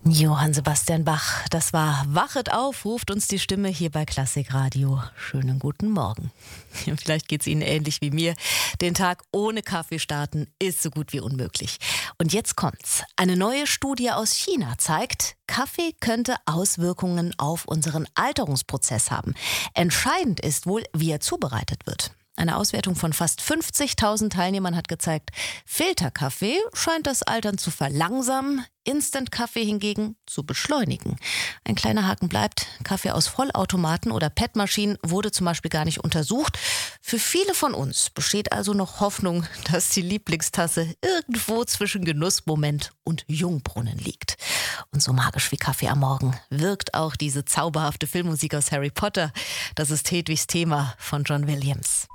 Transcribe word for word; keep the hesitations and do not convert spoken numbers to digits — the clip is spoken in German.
Johann Sebastian Bach, das war Wachet auf, ruft uns die Stimme hier bei Klassikradio. Schönen guten Morgen. Vielleicht geht es Ihnen ähnlich wie mir. Den Tag ohne Kaffee starten ist so gut wie unmöglich. Und jetzt kommt's. Eine neue Studie aus China zeigt, Kaffee könnte Auswirkungen auf unseren Alterungsprozess haben. Entscheidend ist wohl, wie er zubereitet wird. Eine Auswertung von fast fünfzigtausend Teilnehmern hat gezeigt, Filterkaffee scheint das Altern zu verlangsamen, Instant-Kaffee hingegen zu beschleunigen. Ein kleiner Haken bleibt, Kaffee aus Vollautomaten oder P E T-Maschinen wurde zum Beispiel gar nicht untersucht. Für viele von uns besteht also noch Hoffnung, dass die Lieblingstasse irgendwo zwischen Genussmoment und Jungbrunnen liegt. Und so magisch wie Kaffee am Morgen wirkt auch diese zauberhafte Filmmusik aus Harry Potter. Das ist Hedwigs Thema von John Williams.